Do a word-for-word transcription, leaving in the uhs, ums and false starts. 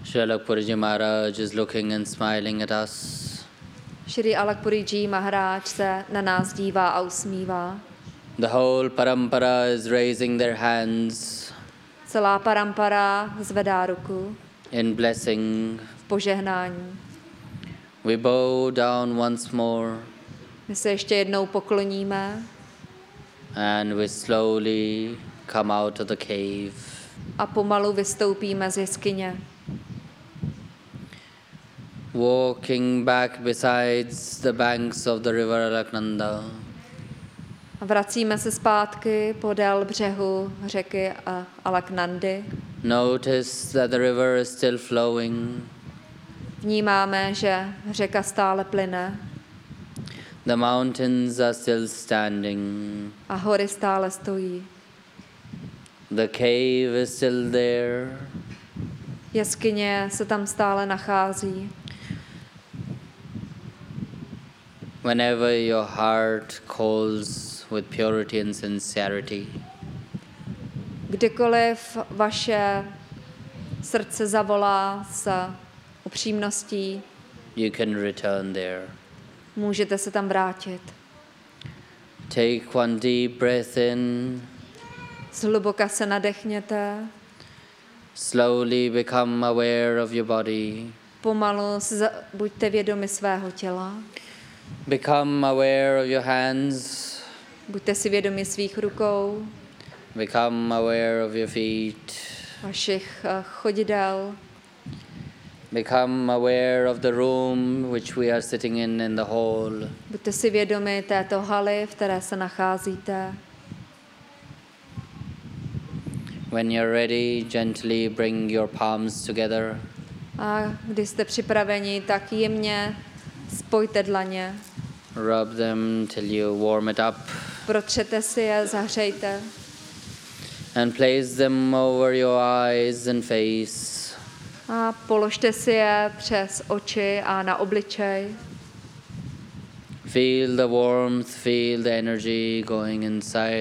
Sri Alakpurji Maharaj is looking and smiling at us. Shri Alakpurji Maharaj se na nás dívá a usmívá. The whole parampara is raising their hands Celá parampara zvedá ruku in blessing. v požehnání. We bow down once more My se ještě jednou pokloníme and we slowly come out of the cave. a pomalu vystoupíme z jeskyně. Walking back besides the banks of the river Alaknanda. A vracíme se zpátky podél břehu řeky Alaknandy. Notice that the river is still flowing. Vnímáme, že řeka stále plyne The mountains are still standing. a hory stále stojí. The cave is still there. Jeskyně se tam stále nachází. Whenever your heart calls with purity and sincerity, Kdykoliv vaše srdce zavolá s upřímností, you can return there. můžete se tam vrátit. Take one deep breath in. Zhluboka se nadechněte, Slowly become aware of your body. pomalu si za- buďte vědomi svého těla, Become aware of your hands. buďte si vědomi svých rukou, Become aware of your feet. vašich eh, chodidel, Become aware of the room which we are sitting in in the hall. buďte si vědomi této haly, v které se nacházíte. When you're ready, gently bring your palms together. A když jste připraveni, tak jemně spojte dlaně, Rub them till you warm it up. protřete si je, zahřejte And place them over your eyes and face. a položte si je přes oči a na obličej. Feel the warmth, feel the energy going inside.